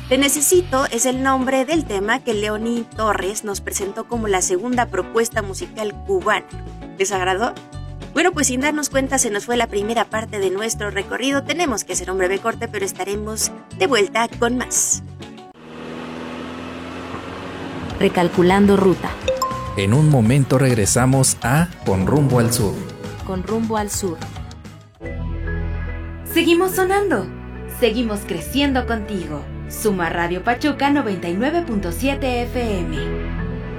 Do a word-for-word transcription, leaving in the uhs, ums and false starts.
Te Necesito es el nombre del tema que Leonie Torres nos presentó como la segunda propuesta musical cubana. ¿Les agradó? Bueno, pues sin darnos cuenta se nos fue la primera parte de nuestro recorrido. Tenemos que hacer un breve corte, pero estaremos de vuelta con más. Recalculando ruta. En un momento regresamos a Con Rumbo al Sur. Con rumbo al sur. Seguimos sonando. Seguimos creciendo contigo. Suma Radio Pachuca noventa y nueve punto siete F M.